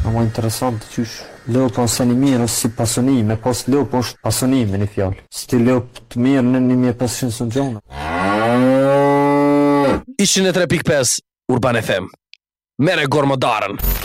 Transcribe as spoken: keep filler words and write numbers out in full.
Ma interesant, qysh. Lopa ose një mirë ose si pasonime, pas lopa është pasonime një fjallë. Si ti lopë të mirë në një mje pesëqind së gjona. Ishin e tre pikë pesë Urban F M. Mere gormodarën.